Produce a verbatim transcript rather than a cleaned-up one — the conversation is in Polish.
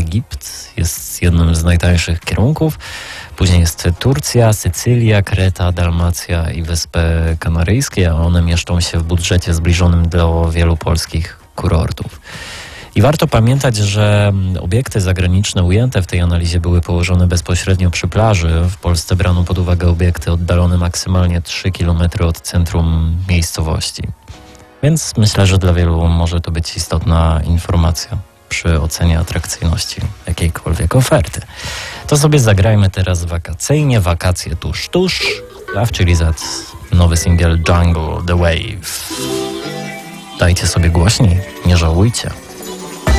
Egipt jest jednym z najtańszych kierunków. Później jest Turcja, Sycylia, Kreta, Dalmacja i Wyspy Kanaryjskie, a one mieszczą się w budżecie zbliżonym do wielu polskich kurortów. I warto pamiętać, że obiekty zagraniczne ujęte w tej analizie były położone bezpośrednio przy plaży. W Polsce brano pod uwagę obiekty oddalone maksymalnie trzy kilometry od centrum miejscowości. Więc myślę, że dla wielu może to być istotna informacja przy ocenie atrakcyjności jakiejkolwiek oferty. To sobie zagrajmy teraz wakacyjnie, wakacje tuż, tuż. Love Chili Z, nowy singiel Jungle, The Wave. Dajcie sobie głośniej, nie żałujcie.